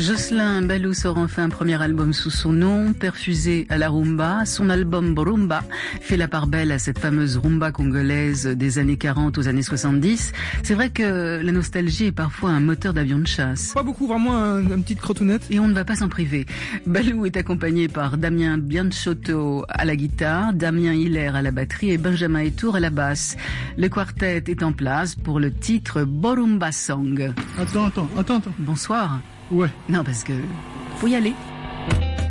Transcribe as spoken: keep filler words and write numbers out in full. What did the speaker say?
Jocelyn Baloux sort enfin un premier album sous son nom, perfusé à la rumba. Son album Rumba fait la part belle à cette fameuse rumba congolaise des années quarante aux années soixante-dix. C'est vrai que la nostalgie est parfois un moteur d'avion de chasse. Pas beaucoup, vraiment un, une petite crotounette. Et on ne va pas s'en priver. Baloux est accompagné par Damien Bianchotto à la guitare, Damien Hiller à la batterie et Benjamin Etour à la basse. Le quartet est en place pour le titre Borumba Song. Attends, attends, attends, attends. Bonsoir. Ouais. Non, parce que faut y aller.